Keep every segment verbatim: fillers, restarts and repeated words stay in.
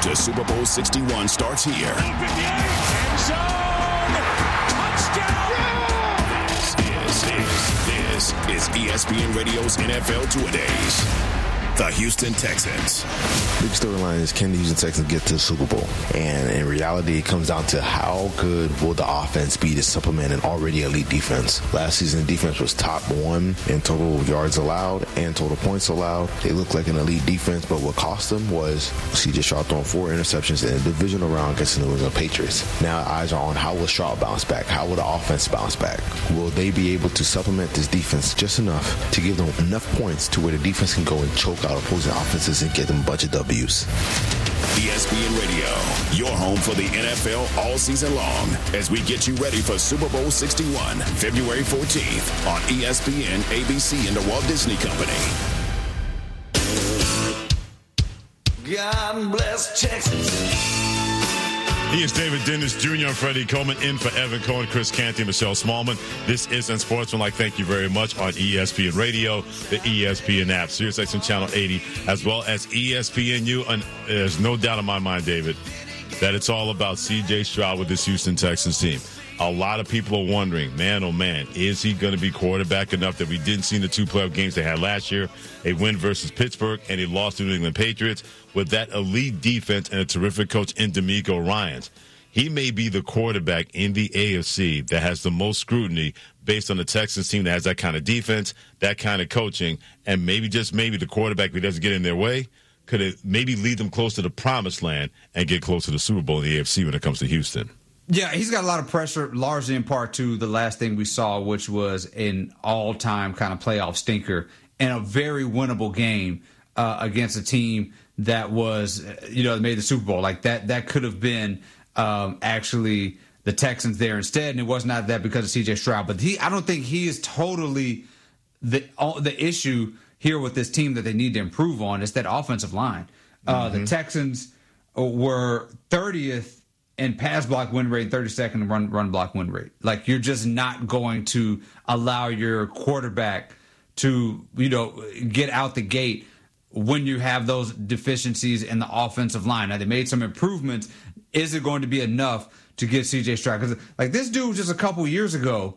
to Super Bowl sixty-one starts here. End zone! Touchdown! This is, this, this is E S P N Radio's N F L Two-A-Days. The Houston Texans. Big storyline is, can the Houston Texans get to the Super Bowl? And in reality, it comes down to how good will the offense be to supplement an already elite defense. Last season, the defense was top one in total yards allowed and total points allowed. They looked like an elite defense, but what cost them was C J Stroud throwing four interceptions in a divisional round against the New England Patriots. Now eyes are on how will Stroud bounce back? How will the offense bounce back? Will they be able to supplement this defense just enough to give them enough points to where the defense can go and choke out opposing offenses and get them a bunch of W's? E S P N Radio, your home for the N F L all season long, as we get you ready for Super Bowl sixty-one, February fourteenth on E S P N, A B C, and the Walt Disney Company. God bless Texas. He is David Dennis Junior and Freddie Coleman, in for Evan Cohen, Chris Canty, and Michelle Smallman. This is Unsportsmanlike. Thank you very much on E S P N Radio, the E S P N app, SiriusXM Channel eighty, as well as E S P N U. And there's no doubt in my mind, David, that it's all about C J Stroud with this Houston Texans team. A lot of people are wondering, man, oh, man, is he going to be quarterback enough that we didn't see in the two playoff games they had last year, a win versus Pittsburgh and a loss to the New England Patriots, with that elite defense and a terrific coach in D'Amico Ryans. He may be the quarterback in the A F C that has the most scrutiny based on the Texans team that has that kind of defense, that kind of coaching, and maybe just maybe the quarterback, if he doesn't get in their way, could it maybe lead them close to the promised land and get close to the Super Bowl in the A F C when it comes to Houston. Yeah, he's got a lot of pressure, largely in part to the last thing we saw, which was an all-time kind of playoff stinker and a very winnable game uh, against a team that was, you know, made the Super Bowl. Like that, that could have been um, actually the Texans there instead, and it was not that because of C J Stroud. But he, I don't think he is totally the the issue here with this team that they need to improve on. It's that offensive line. Uh, mm-hmm. The Texans were thirtieth in pass block win rate, thirty-second in run run block win rate. Like, you're just not going to allow your quarterback to, you know, get out the gate when you have those deficiencies in the offensive line. Now, they made some improvements. Is it going to be enough to get C J Stroud? Because, like, this dude just a couple years ago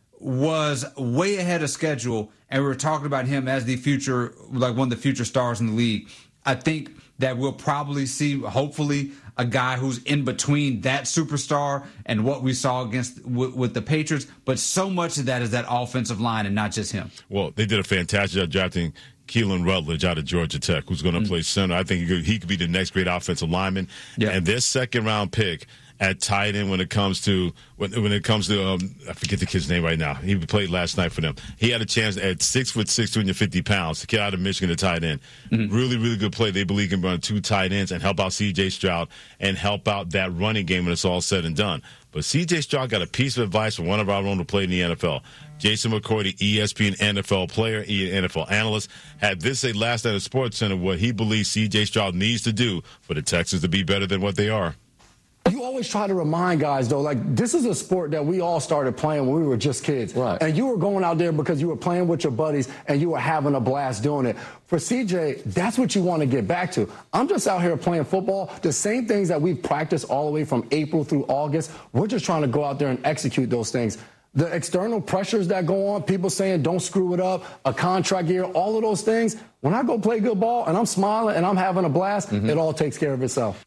was way ahead of schedule, and we were talking about him as the future, like one of the future stars in the league. I think that we'll probably see, hopefully, a guy who's in between that superstar and what we saw against with, with the Patriots. But so much of that is that offensive line and not just him. Well, they did a fantastic job drafting Keelan Rutledge out of Georgia Tech, who's going to mm-hmm. play center. I think he could, he could be the next great offensive lineman. Yeah. And this second-round pick at tight end when it comes to when, when it comes to um, I forget the kid's name right now. He played last night for them. He had a chance at six foot six, two hundred fifty pounds to get out of Michigan to tight end. Mm-hmm. Really, really good play. They believe he can run two tight ends and help out C J Stroud and help out that running game when it's all said and done. But C J Stroud got a piece of advice from one of our own who played in the N F L. Jason McCourty, E S P N N F L player, N F L analyst, had this say last night at Sports Center what he believes C J Stroud needs to do for the Texans to be better than what they are. You always try to remind guys, though, like, this is a sport that we all started playing when we were just kids. Right. And you were going out there because you were playing with your buddies and you were having a blast doing it. For C J, that's what you want to get back to. I'm just out here playing football. The same things that we've practiced all the way from April through August, we're just trying to go out there and execute those things. The external pressures that go on, people saying don't screw it up, a contract year, all of those things, when I go play good ball and I'm smiling and I'm having a blast, mm-hmm. it all takes care of itself.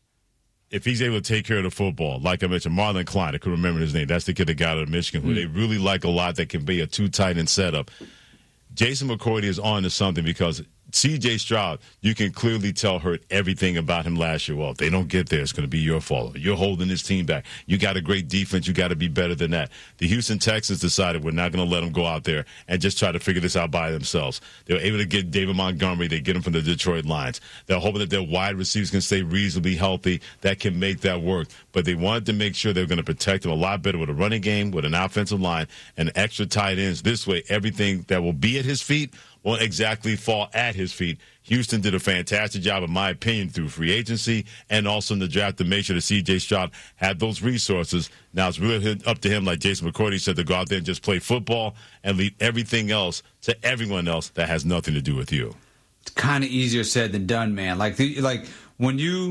If he's able to take care of the football, like I mentioned, Marlon Klein, I could remember his name. That's the kid that got out of Michigan, who mm. they really like a lot, that can be a two tight end setup. Jason McCourty is on to something because C J Stroud, you can clearly tell, heard everything about him last year. Well, if they don't get there, it's going to be your fault. You're holding this team back. You got a great defense. You got to be better than that. The Houston Texans decided we're not going to let them go out there and just try to figure this out by themselves. They were able to get David Montgomery. They get him from the Detroit Lions. They're hoping that their wide receivers can stay reasonably healthy. That can make that work. But they wanted to make sure they were going to protect him a lot better with a running game, with an offensive line, and extra tight ends. This way, everything that will be at his feet won't exactly fall at his feet. Houston did a fantastic job, in my opinion, through free agency and also in the draft to make sure that C J Stroud had those resources. Now it's really up to him, like Jason McCourty said, to go out there and just play football and leave everything else to everyone else that has nothing to do with you. It's kind of easier said than done, man. Like, the, like when you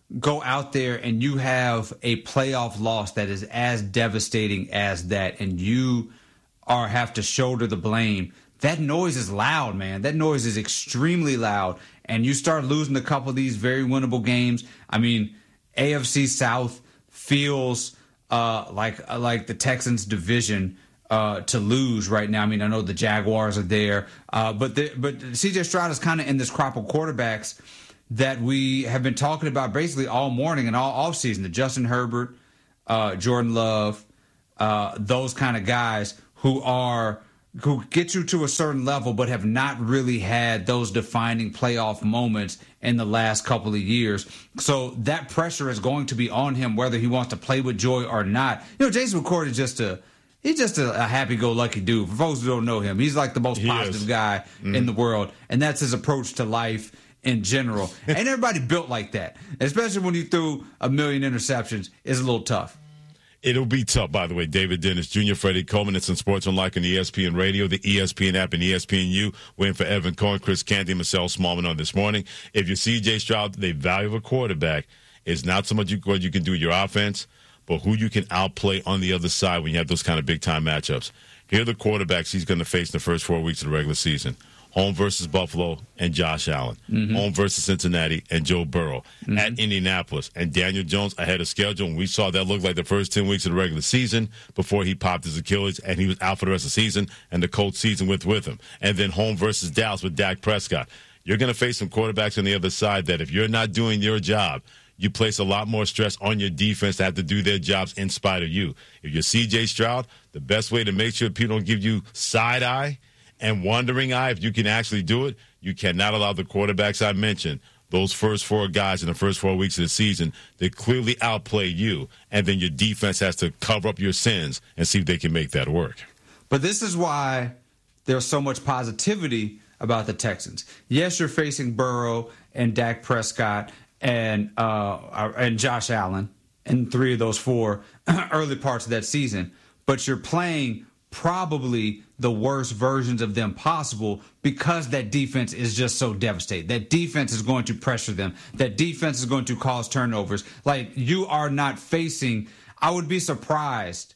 go out there and you have a playoff loss that is as devastating as that, and you are have to shoulder the blame, that noise is loud, man. That noise is extremely loud. And you start losing a couple of these very winnable games. I mean, A F C South feels uh, like uh, like the Texans division uh, to lose right now. I mean, I know the Jaguars are there, uh, but the, but C J Stroud is kind of in this crop of quarterbacks that we have been talking about basically all morning and all offseason. The Justin Herbert, uh, Jordan Love, uh, those kind of guys who are who get you to a certain level but have not really had those defining playoff moments in the last couple of years. So that pressure is going to be on him whether he wants to play with joy or not. You know, Jason McCourty is just a he's just a, a happy-go-lucky dude. For folks who don't know him, he's like the most he positive is. guy mm. in the world, and that's his approach to life in general. Ain't everybody built like that, especially when you threw a million interceptions. It's a little tough. It'll be tough, by the way. David Dennis Junior, Freddie Coleman. It's on Sports Unlike on E S P N Radio, the E S P N app, and E S P N U. Waiting for Evan Cohen, Chris Canty, and Marcel Smallman on this morning. If you're C J Stroud, the value of a quarterback is not so much what you can do with your offense, but who you can outplay on the other side when you have those kind of big-time matchups. Here are the quarterbacks he's going to face in the first four weeks of the regular season. Home versus Buffalo and Josh Allen. Mm-hmm. Home versus Cincinnati and Joe Burrow. Mm-hmm. At Indianapolis and Daniel Jones ahead of schedule. And we saw that look like the first ten weeks of the regular season before he popped his Achilles and he was out for the rest of the season and the Colts season with, with him. And then home versus Dallas with Dak Prescott. You're going to face some quarterbacks on the other side that if you're not doing your job, you place a lot more stress on your defense to have to do their jobs in spite of you. If you're C J Stroud, the best way to make sure people don't give you side eye and wandering eye, if you can actually do it, you cannot allow the quarterbacks I mentioned, those first four guys in the first four weeks of the season, to clearly outplay you, and then your defense has to cover up your sins and see if they can make that work. But this is why there's so much positivity about the Texans. Yes, you're facing Burrow and Dak Prescott and uh, and Josh Allen in three of those four early parts of that season, but you're playing probably the worst versions of them possible because that defense is just so devastating. That defense is going to pressure them. That defense is going to cause turnovers. Like, you are not facing – I would be surprised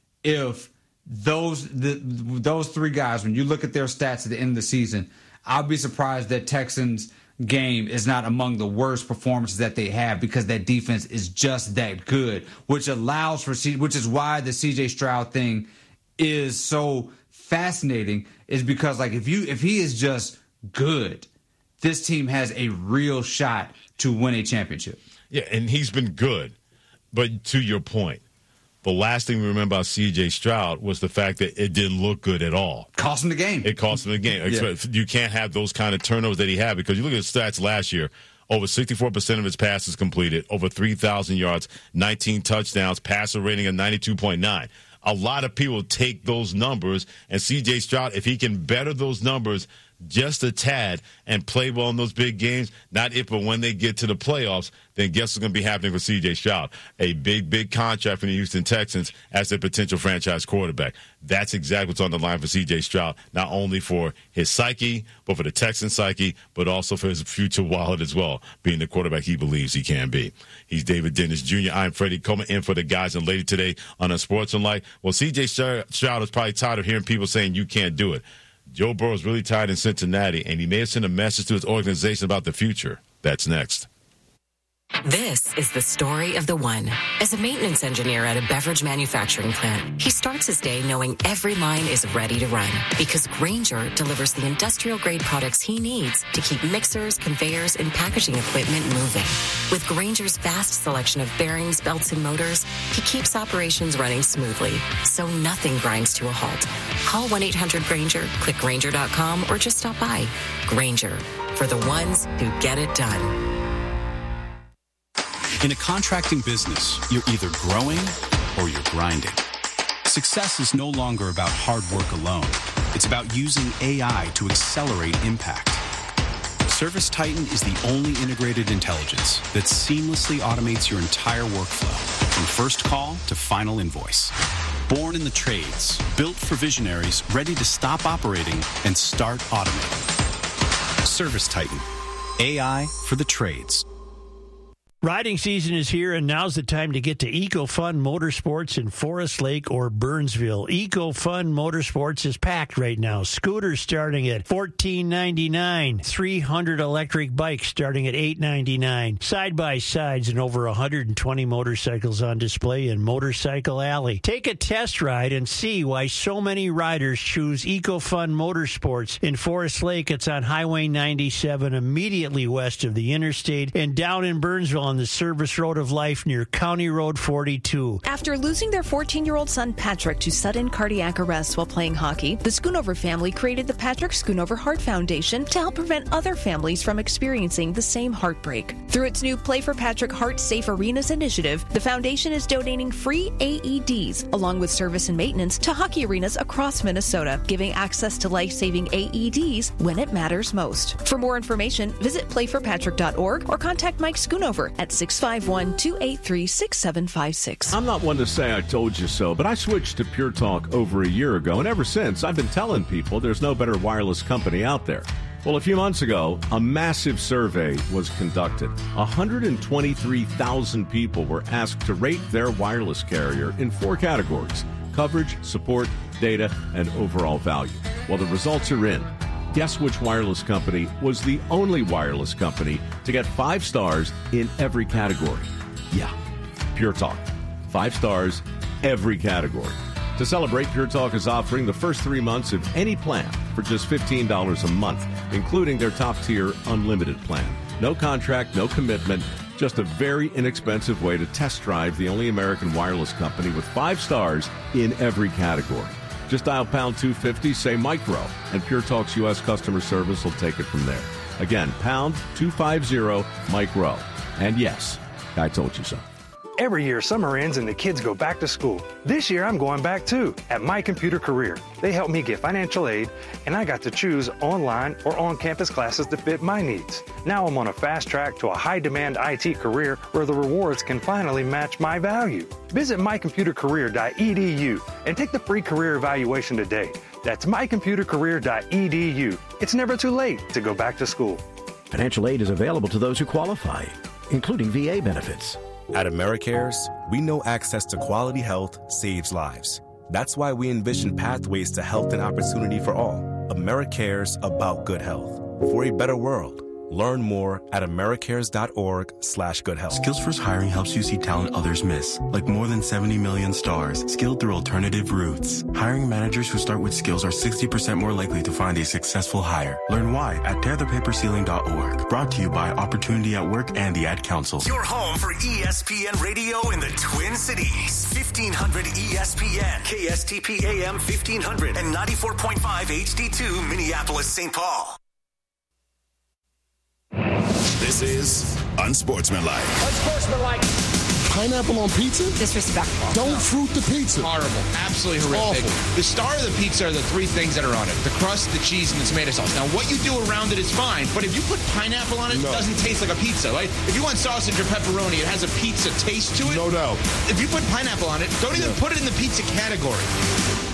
if those the, those three guys, when you look at their stats at the end of the season, I'd be surprised that Texans game is not among the worst performances that they have because that defense is just that good, which allows for – which is why the C J Stroud thing – is so fascinating, is because, like, if you if he is just good, this team has a real shot to win a championship. Yeah, and he's been good. But to your point, the last thing we remember about C J Stroud was the fact that it didn't look good at all. Cost him the game. It cost him the game. Yeah. You can't have those kind of turnovers that he had, because you look at his stats last year. Over sixty-four percent of his passes completed, over three thousand yards, nineteen touchdowns, passer rating of ninety-two point nine. A lot of people take those numbers, and C J Stroud, if he can better those numbers just a tad and play well in those big games, not if but when they get to the playoffs, then guess what's going to be happening for C J Stroud? A big, big contract from the Houston Texans as their potential franchise quarterback. That's exactly what's on the line for C J Stroud, not only for his psyche, but for the Texan psyche, but also for his future wallet as well, being the quarterback he believes he can be. He's David Dennis Junior I'm Freddie Coleman, in for the guys and lady today on Sports Unlike. Well, C J Stroud is probably tired of hearing people saying you can't do it. Joe Burrow is really tired in Cincinnati, and he may have sent a message to his organization about the future. That's next. This is the story of the one. As a maintenance engineer at a beverage manufacturing plant, he starts his day knowing every line is ready to run, because Grainger delivers the industrial-grade products he needs to keep mixers, conveyors, and packaging equipment moving. With Grainger's vast selection of bearings, belts, and motors, he keeps operations running smoothly, so nothing grinds to a halt. Call one eight hundred Grainger, click Grainger dot com, or just stop by. Grainger, for the ones who get it done. In a contracting business, you're either growing or you're grinding. Success is no longer about hard work alone. It's about using A I to accelerate impact. ServiceTitan is the only integrated intelligence that seamlessly automates your entire workflow, from first call to final invoice. Born in the trades, built for visionaries ready to stop operating and start automating. ServiceTitan, A I for the trades. Riding season is here, and now's the time to get to EcoFun Motorsports in Forest Lake or Burnsville. EcoFun Motorsports is packed right now. Scooters starting at fourteen ninety-nine dollars, three hundred electric bikes starting at eight ninety-nine dollars, side-by-sides, and over one hundred twenty motorcycles on display in Motorcycle Alley. Take a test ride and see why so many riders choose EcoFun Motorsports. In Forest Lake, it's on Highway ninety-seven, immediately west of the interstate, and down in Burnsville on the service road of life near County Road forty-two. After losing their fourteen-year-old son Patrick to sudden cardiac arrest while playing hockey, the Schoonover family created the Patrick Schoonover Heart Foundation to help prevent other families from experiencing the same heartbreak. Through its new Play for Patrick Heart Safe Arenas initiative, the foundation is donating free A E Ds along with service and maintenance to hockey arenas across Minnesota, giving access to life-saving A E Ds when it matters most. For more information, visit play for patrick dot org or contact Mike Schoonover at six five one, two eight three, six seven five six. I'm not one to say I told you so, but I switched to Pure Talk over a year ago, and ever since, I've been telling people there's no better wireless company out there. Well, a few months ago, a massive survey was conducted. one hundred twenty-three thousand people were asked to rate their wireless carrier in four categories: coverage, support, data, and overall value. Well, the results are in. Guess which wireless company was the only wireless company to get five stars in every category? Yeah, Pure Talk. Five stars, every category. To celebrate, Pure Talk is offering the first three months of any plan for just fifteen dollars a month, including their top-tier unlimited plan. No contract, no commitment, just a very inexpensive way to test drive the only American wireless company with five stars in every category. Just dial pound two fifty, say Micro, and Pure Talk's U S customer service will take it from there. Again, pound two fifty, Micro. And yes, I told you so. Every year, summer ends and the kids go back to school. This year, I'm going back too, at My Computer Career. They helped me get financial aid, and I got to choose online or on-campus classes that fit my needs. Now I'm on a fast track to a high-demand I T career where the rewards can finally match my value. Visit my computer career dot e d u and take the free career evaluation today. That's my computer career dot e d u. It's never too late to go back to school. Financial aid is available to those who qualify, including V A benefits. At AmeriCares, we know access to quality health saves lives. That's why we envision pathways to health and opportunity for all. AmeriCares, about good health. For a better world. Learn more at americares.org slash good health. Skills First Hiring helps you see talent others miss, like more than seventy million stars, skilled through alternative routes. Hiring managers who start with skills are sixty percent more likely to find a successful hire. Learn why at tear the paper ceiling dot org. Brought to you by Opportunity at Work and the Ad Council. Your home for E S P N Radio in the Twin Cities. fifteen hundred E S P N, K S T P A M fifteen hundred, and ninety-four point five H D two, Minneapolis, Saint Paul. This is Unsportsmanlike. Unsportsmanlike. Pineapple on pizza? Disrespectful. Don't fruit the pizza. Horrible. Absolutely horrific. Awful. The star of the pizza are the three things that are on it. The crust, the cheese, and the tomato sauce. Now, what you do around it is fine, but if you put pineapple on it, no. It doesn't taste like a pizza, right? If you want sausage or pepperoni, it has a pizza taste to it. No doubt. If you put pineapple on it, don't even yeah. put it in the pizza category.